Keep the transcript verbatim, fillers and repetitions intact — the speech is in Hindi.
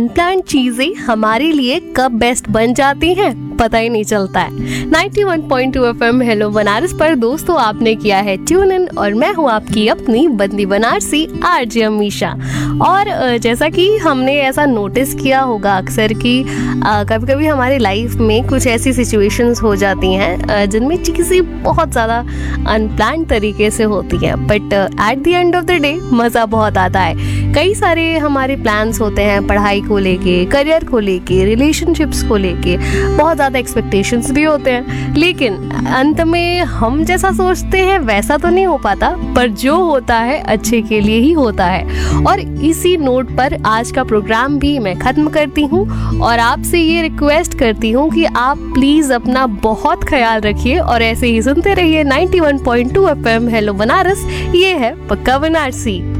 अनप्लान्ड चीजें हमारे लिए कब बेस्ट बन जाती हैं पता ही नहीं चलता है। Ninety one point two FM hello Banaras पर दोस्तों आपने किया है ट्यून इन और मैं हूँ आपकी अपनी बंदी बनारसी आरजे अमीशा। और जैसा कि हमने ऐसा नोटिस किया होगा अक्सर कि कभी कभी हमारे लाइफ में कुछ ऐसी सिचुएशंस हो जाती हैं जिनमें चीज़ें बहुत ज़्यादा अनप्लान्ड तरीके से होती हैं, but at the end of the day मज़ा बहुत आता है। कई सारे हमारे प्लान्स होते हैं पढ़ाई को लेके, करियर को लेके, रिलेशनशिप्स को लेके, बहुत ज़्यादा एक्सपेक्टेशंस भी होते हैं, लेकिन अंत में हम जैसा सोचते हैं वैसा तो नहीं हो पाता, पर जो होता है अच्छे के लिए ही होता है। और इसी नोट पर आज का प्रोग्राम भी मैं ख़त्म करती हूँ और आपसे ये रिक्वेस्ट करती हूँ कि आप प्लीज़ अपना बहुत ख्याल रखिए और ऐसे ही सुनते रहिए ninety one point two FM hello Banaras. ये है पक्का बनारसी।